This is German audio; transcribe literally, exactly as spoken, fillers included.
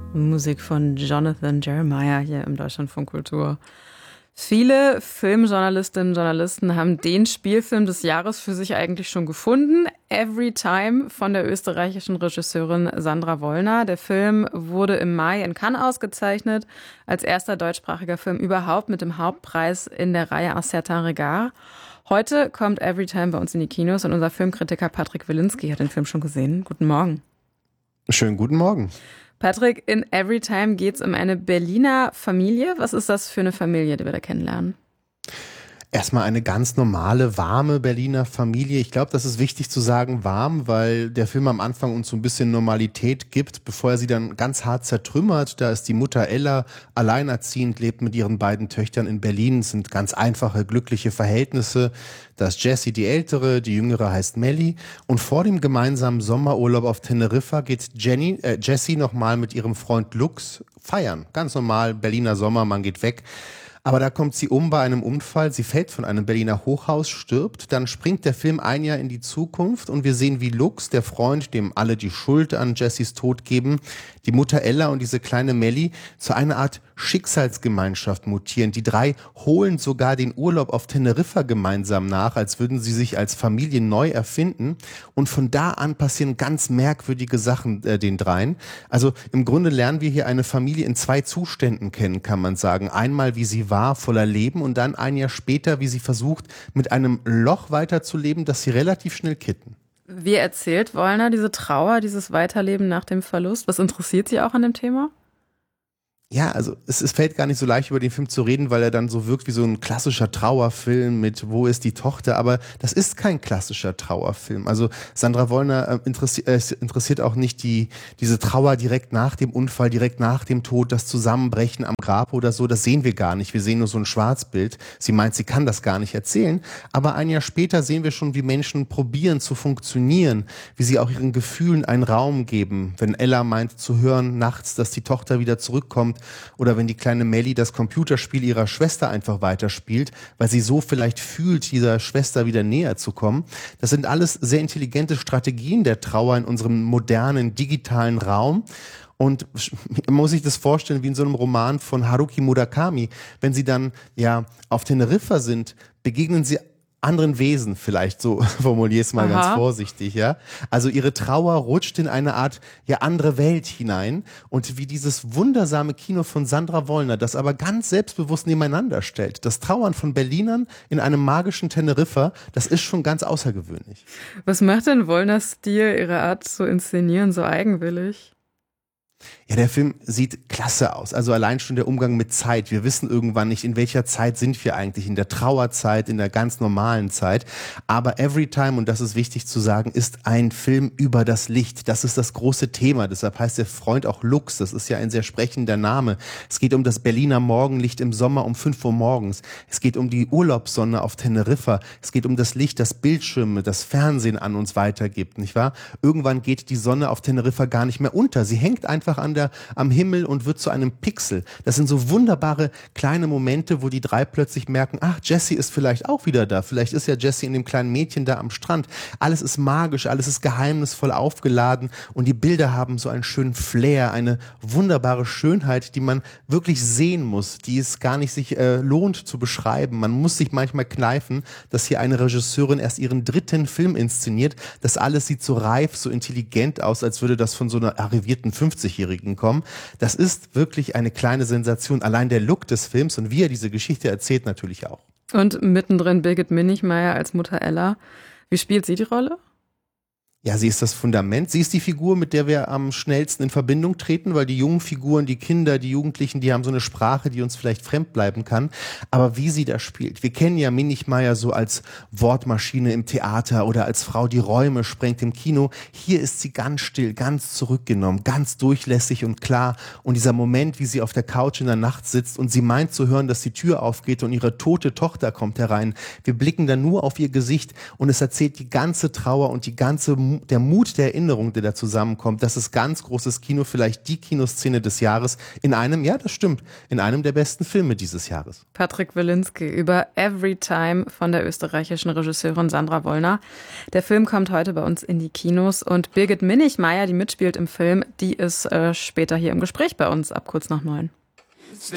Musik von Jonathan Jeremiah hier im Deutschlandfunk Kultur. Viele Filmjournalistinnen und Journalisten haben den Spielfilm des Jahres für sich eigentlich schon gefunden. Every Time von der österreichischen Regisseurin Sandra Wollner. Der Film wurde im Mai in Cannes ausgezeichnet, als erster deutschsprachiger Film überhaupt mit dem Hauptpreis in der Reihe Un certain regard. Heute kommt Every Time bei uns in die Kinos und unser Filmkritiker Patrick Wilinski hat den Film schon gesehen. Guten Morgen. Schönen guten Morgen. Patrick, in Every Time geht es um eine Berliner Familie. Was ist das für eine Familie, die wir da kennenlernen? Erstmal eine ganz normale, warme Berliner Familie. Ich glaube, das ist wichtig zu sagen, warm, weil der Film am Anfang uns so ein bisschen Normalität gibt, bevor er sie dann ganz hart zertrümmert. Da ist die Mutter Ella alleinerziehend, lebt mit ihren beiden Töchtern in Berlin. Es sind ganz einfache, glückliche Verhältnisse. Da ist Jessie die Ältere, die Jüngere heißt Melly. Und vor dem gemeinsamen Sommerurlaub auf Teneriffa geht Jenny, äh, Jessie nochmal mit ihrem Freund Lux feiern. Ganz normal, Berliner Sommer, man geht weg. Aber da kommt sie um bei einem Unfall, sie fällt von einem Berliner Hochhaus, stirbt, dann springt der Film ein Jahr in die Zukunft und wir sehen, wie Lux, der Freund, dem alle die Schuld an Jessies Tod geben, die Mutter Ella und diese kleine Melly zu einer Art Schicksalsgemeinschaft mutieren. Die drei holen sogar den Urlaub auf Teneriffa gemeinsam nach, als würden sie sich als Familie neu erfinden. Und von da an passieren ganz merkwürdige Sachen äh, den dreien. Also im Grunde lernen wir hier eine Familie in zwei Zuständen kennen, kann man sagen. Einmal, wie sie war, voller Leben, und dann ein Jahr später, wie sie versucht, mit einem Loch weiterzuleben, das sie relativ schnell kitten. Wie erzählt Wollner diese Trauer, dieses Weiterleben nach dem Verlust? Was interessiert Sie auch an dem Thema? Ja, also es, es fällt gar nicht so leicht, über den Film zu reden, weil er dann so wirkt wie so ein klassischer Trauerfilm mit Wo ist die Tochter? Aber das ist kein klassischer Trauerfilm. Also Sandra Wollner äh, interessi- äh, interessiert auch nicht die diese Trauer direkt nach dem Unfall, direkt nach dem Tod, das Zusammenbrechen am Grab oder so. Das sehen wir gar nicht. Wir sehen nur so ein Schwarzbild. Sie meint, sie kann das gar nicht erzählen. Aber ein Jahr später sehen wir schon, wie Menschen probieren zu funktionieren, wie sie auch ihren Gefühlen einen Raum geben. Wenn Ella meint zu hören nachts, dass die Tochter wieder zurückkommt, oder wenn die kleine Melly das Computerspiel ihrer Schwester einfach weiterspielt, weil sie so vielleicht fühlt, dieser Schwester wieder näher zu kommen. Das sind alles sehr intelligente Strategien der Trauer in unserem modernen, digitalen Raum. Und man muss sich das vorstellen wie in so einem Roman von Haruki Murakami. Wenn sie dann ja auf Teneriffa sind, begegnen sie anderen Wesen, vielleicht, so formuliere ich es mal Aha. ganz vorsichtig, ja. Also ihre Trauer rutscht in eine Art, ja, andere Welt hinein, und wie dieses wundersame Kino von Sandra Wollner, das aber ganz selbstbewusst nebeneinander stellt. Das Trauern von Berlinern in einem magischen Teneriffa, das ist schon ganz außergewöhnlich. Was macht denn Wollners Stil, ihre Art zu inszenieren, so eigenwillig? Ja, der Film sieht klasse aus. Also allein schon der Umgang mit Zeit. Wir wissen irgendwann nicht, in welcher Zeit sind wir eigentlich. In der Trauerzeit, in der ganz normalen Zeit. Aber Every Time, und das ist wichtig zu sagen, ist ein Film über das Licht. Das ist das große Thema. Deshalb heißt der Freund auch Lux. Das ist ja ein sehr sprechender Name. Es geht um das Berliner Morgenlicht im Sommer um fünf Uhr morgens. Es geht um die Urlaubssonne auf Teneriffa. Es geht um das Licht, das Bildschirme, das Fernsehen an uns weitergibt, nicht wahr? Irgendwann geht die Sonne auf Teneriffa gar nicht mehr unter. Sie hängt einfach an der, am Himmel und wird zu einem Pixel. Das sind so wunderbare kleine Momente, wo die drei plötzlich merken, ach, Jessie ist vielleicht auch wieder da. Vielleicht ist ja Jessie in dem kleinen Mädchen da am Strand. Alles ist magisch, alles ist geheimnisvoll aufgeladen, und die Bilder haben so einen schönen Flair, eine wunderbare Schönheit, die man wirklich sehen muss, die es gar nicht sich äh, lohnt zu beschreiben. Man muss sich manchmal kneifen, dass hier eine Regisseurin erst ihren dritten Film inszeniert. Das alles sieht so reif, so intelligent aus, als würde das von so einer arrivierten fünfzigjährigen kommen. Das ist wirklich eine kleine Sensation. Allein der Look des Films und wie er diese Geschichte erzählt, natürlich auch. Und mittendrin Birgit Minichmeier als Mutter Ella. Wie spielt sie die Rolle? Ja, sie ist das Fundament. Sie ist die Figur, mit der wir am schnellsten in Verbindung treten, weil die jungen Figuren, die Kinder, die Jugendlichen, die haben so eine Sprache, die uns vielleicht fremd bleiben kann. Aber wie sie da spielt. Wir kennen ja Minichmeier so als Wortmaschine im Theater oder als Frau, die Räume sprengt im Kino. Hier ist sie ganz still, ganz zurückgenommen, ganz durchlässig und klar. Und dieser Moment, wie sie auf der Couch in der Nacht sitzt und sie meint zu hören, dass die Tür aufgeht und ihre tote Tochter kommt herein. Wir blicken dann nur auf ihr Gesicht und es erzählt die ganze Trauer und die ganze der Mut der Erinnerung, der da zusammenkommt, das ist ganz großes Kino, vielleicht die Kinoszene des Jahres in einem, ja, das stimmt, in einem der besten Filme dieses Jahres. Patrick Wilinski über Every Time von der österreichischen Regisseurin Sandra Wollner. Der Film kommt heute bei uns in die Kinos und Birgit Minichmeier, die mitspielt im Film, die ist äh, später hier im Gespräch bei uns ab kurz nach neun. Stay